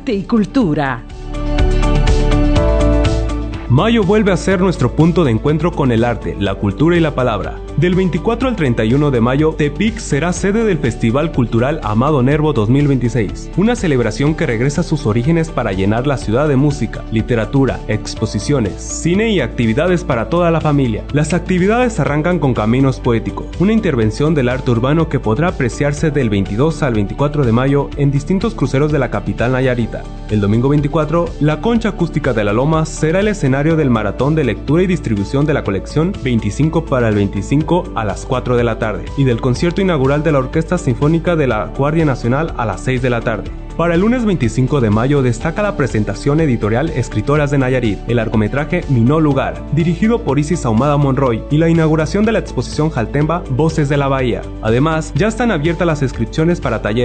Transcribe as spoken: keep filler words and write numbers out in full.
arte y cultura. Mayo vuelve a ser nuestro punto de encuentro con el arte, la cultura y la palabra. Del veinticuatro al treinta y uno de mayo, Tepic será sede del Festival Cultural Amado Nervo dos mil veintiséis, una celebración que regresa a sus orígenes para llenar la ciudad de música, literatura, exposiciones, cine y actividades para toda la familia. Las actividades arrancan con Caminos Poéticos, una intervención del arte urbano que podrá apreciarse del veintidós al veinticuatro de mayo en distintos cruceros de la capital nayarita. El domingo veinticuatro, la Concha Acústica de la Loma será el escenario del maratón de lectura y distribución de la colección veinticinco para el veinticinco a las cuatro de la tarde y del concierto inaugural de la Orquesta Sinfónica de la Guardia Nacional a las seis de la tarde. Para el lunes veinticinco de mayo destaca la presentación editorial Escritoras de Nayarit, el largometraje Mi No Lugar, dirigido por Isis Ahumada Monroy, y la inauguración de la exposición Jaltemba Voces de la Bahía. Además, ya están abiertas las inscripciones para talleres